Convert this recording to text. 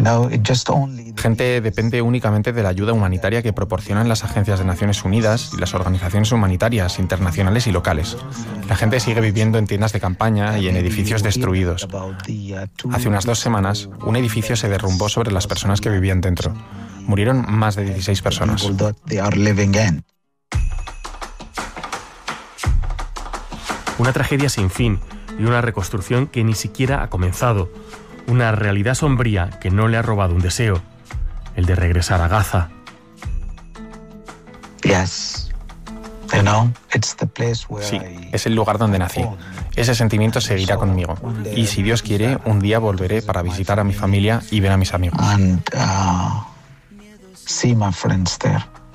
Gente depende únicamente de la ayuda humanitaria que proporcionan las agencias de Naciones Unidas y las organizaciones humanitarias internacionales y locales. La gente sigue viviendo en tiendas de campaña y en edificios destruidos. Hace unas 2 semanas, un edificio se derrumbó sobre las personas que vivían dentro. Murieron más de 16 personas. Una tragedia sin fin y una reconstrucción que ni siquiera ha comenzado. Una realidad sombría que no le ha robado un deseo, el de regresar a Gaza. Sí, es el lugar donde nací. Ese sentimiento seguirá conmigo. Y si Dios quiere, un día volveré para visitar a mi familia y ver a mis amigos. See my friends there.